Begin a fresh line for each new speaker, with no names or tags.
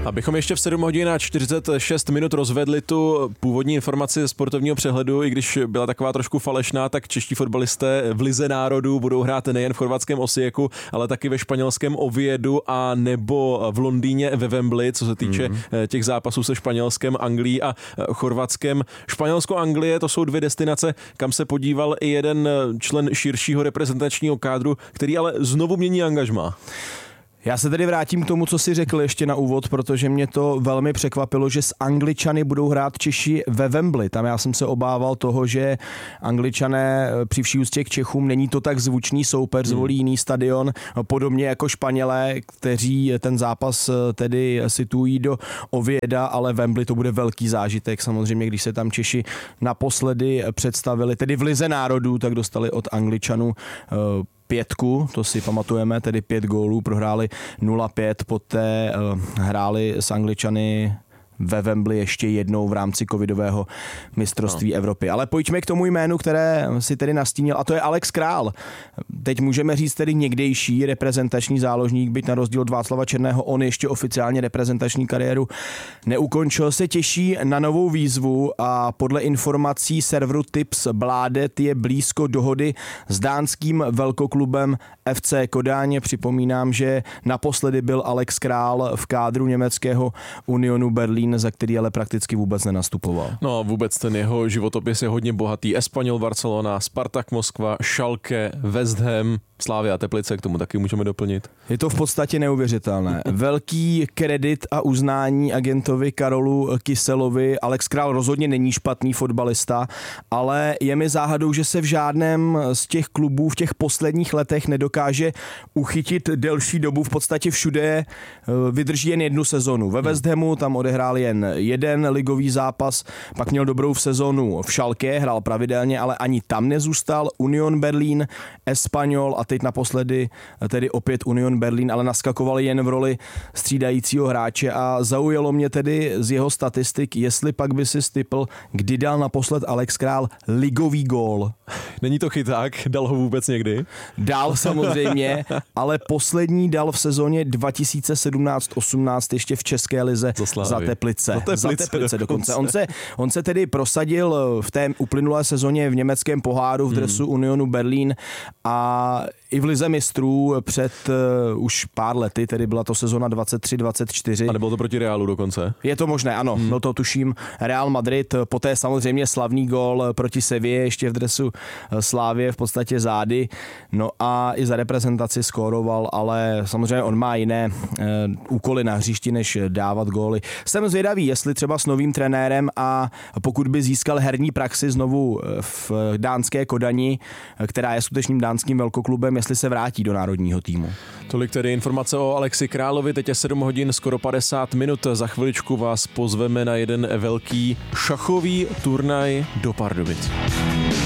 Abychom ještě v 7 hodin a 46 minut rozvedli tu původní informaci ze sportovního přehledu, i když byla taková trošku falešná, tak čeští fotbalisté v Lize národů budou hrát nejen v chorvatském Osijeku, ale taky ve španělském Oviedu a nebo v Londýně ve Wembley, co se týče těch zápasů se Španělskem, Anglií a Chorvatskem. Španělsko-Anglie, to jsou dvě destinace, kam se podíval i jeden člen širšího reprezentačního kádru, který ale znovu mění angažmá.
Já se tedy vrátím k tomu, co jsi řekl ještě na úvod, protože mě to velmi překvapilo, že s Angličany budou hrát Češi ve Wembley. Tam já jsem se obával toho, že Angličané při vší úctě k Čechům není to tak zvučný soupeř, zvolí jiný stadion, podobně jako Španělé, kteří ten zápas tedy situují do Ovieda, ale Wembley to bude velký zážitek. Samozřejmě, když se tam Češi naposledy představili, tedy v Lize národů, tak dostali od Angličanů 5, to si pamatujeme, tedy 5 gólů, prohráli 0-5, poté hráli s Angličany ve Wembley ještě jednou v rámci covidového mistrovství Evropy. Ale pojďme k tomu jménu, které si tedy nastínil, a to je Alex Král. Teď můžeme říct tedy někdejší reprezentační záložník, byť na rozdíl od Václava Černého, on ještě oficiálně reprezentační kariéru neukončil, se těší na novou výzvu a podle informací serveru Tips Bladet je blízko dohody s dánským velkoklubem FC Kodáň. Připomínám, že naposledy byl Alex Král v kádru německého Unionu Berlín, za který ale prakticky vůbec nenastupoval.
No vůbec ten jeho životopis je hodně bohatý. Espanyol Barcelona, Spartak Moskva, Schalke, West Ham, Slavia Teplice, k tomu taky můžeme doplnit.
Je to v podstatě neuvěřitelné. Velký kredit a uznání agentovi Karolu Kyselovi. Alex Král rozhodně není špatný fotbalista, ale je mi záhadou, že se v žádném z těch klubů v těch posledních letech nedokáže uchytit delší dobu. V podstatě všude vydrží jen jednu sezonu. Ve West Hamu tam odehrál jen jeden ligový zápas, pak měl dobrou v sezonu v Schalke, hrál pravidelně, ale ani tam nezůstal. Union Berlín, Espanyol a teď naposledy tedy opět Union Berlín, ale naskakoval jen v roli střídajícího hráče a zaujalo mě tedy z jeho statistik, jestli pak by si stipl, kdy dal naposled Alex Král ligový gól.
Není to chyták, dal ho vůbec někdy?
Dal samozřejmě, ale poslední dal v sezóně 2017-18 ještě v České lize za Teplice. Za Teplice dokonce. On se tedy prosadil v té uplynulé sezóně v německém poháru v dresu Unionu Berlín a i v lize mistrů před už pár lety, tedy byla to sezona 23-24.
A nebylo to proti Realu dokonce?
Je to možné, ano. No to tuším Real Madrid, poté samozřejmě slavný gól proti Sevilla ještě v dresu Slávie v podstatě zády. No a i za reprezentaci skóroval, ale samozřejmě on má jiné úkoly na hřišti, než dávat góly. Jsem zvědavý, jestli třeba s novým trenérem a pokud by získal herní praxi znovu v dánské Kodani, která je skutečným dánským velkoklubem, jestli se vrátí do národního týmu.
Tolik tedy informace o Alexi Královi, teď je 7 hodin, skoro 50 minut. Za chviličku vás pozveme na jeden velký šachový turnaj do Pardubic.